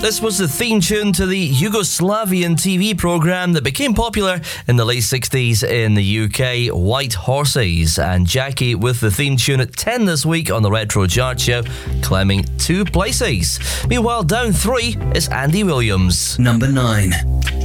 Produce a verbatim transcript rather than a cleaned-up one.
This was the theme tune to the Yugoslavian T V programme that became popular in the late sixties in the U K, White Horses. And Jackie with the theme tune at ten this week on the Retro Chart Show, climbing two places. Meanwhile, down three is Andy Williams. Number nine.